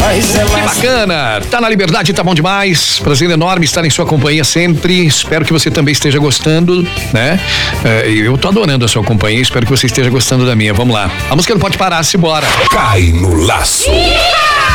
Que bacana, tá na Liberdade, tá bom demais. Prazer enorme estar em sua companhia sempre. Espero que você também esteja gostando, né? Eu tô adorando a sua companhia, espero que você esteja gostando da minha. Vamos lá. A música não pode parar, se bora. Cai no laço.